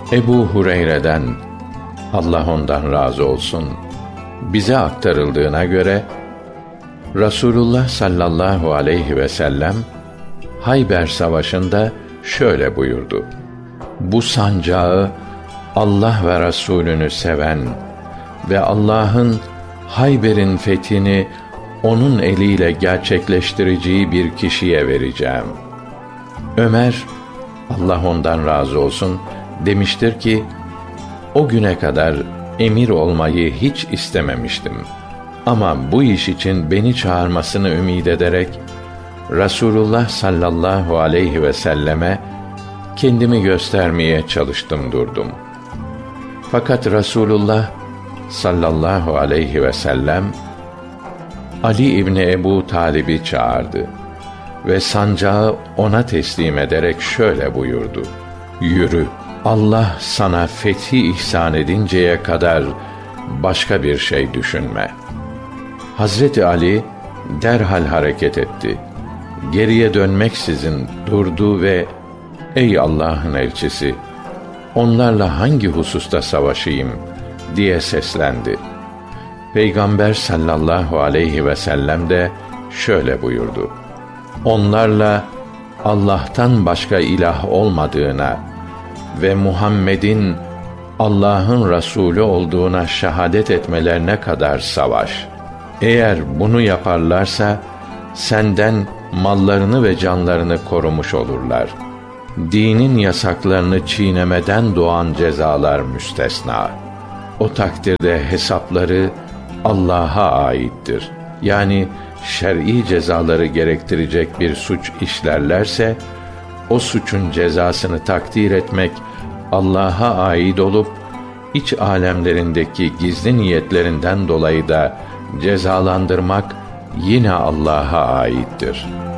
Ebu Hureyre'den, Allah ondan razı olsun, bize aktarıldığına göre Rasulullah sallallahu aleyhi ve sellem Hayber Savaşı'nda şöyle buyurdu: Bu sancağı Allah ve Resulünü seven ve Allah'ın Hayber'in fethini onun eliyle gerçekleştireceği bir kişiye vereceğim. Ömer, Allah ondan razı olsun, demiştir ki, o güne kadar emir olmayı hiç istememiştim. Ama bu iş için beni çağırmasını ümid ederek, Rasulullah sallallahu aleyhi ve selleme kendimi göstermeye çalıştım durdum. Fakat Rasulullah sallallahu aleyhi ve sellem, Ali İbni Ebu Talib'i çağırdı ve sancağı ona teslim ederek şöyle buyurdu: Yürü, Allah sana fethi ihsan edinceye kadar başka bir şey düşünme. Hazreti Ali derhal hareket etti. Geriye dönmeksizin durdu ve ey Allah'ın elçisi, onlarla hangi hususta savaşayım diye seslendi. Peygamber sallallahu aleyhi ve sellem de şöyle buyurdu: Onlarla Allah'tan başka ilah olmadığına ve Muhammed'in Allah'ın Resulü olduğuna şehadet etmelerine kadar savaş. Eğer bunu yaparlarsa senden mallarını ve canlarını korumuş olurlar. Dinin yasaklarını çiğnemeden doğan cezalar müstesna. O takdirde hesapları Allah'a aittir. Yani şer'i cezaları gerektirecek bir suç işlerlerse, o suçun cezasını takdir etmek Allah'a ait olup, iç alemlerindeki gizli niyetlerinden dolayı da cezalandırmak yine Allah'a aittir.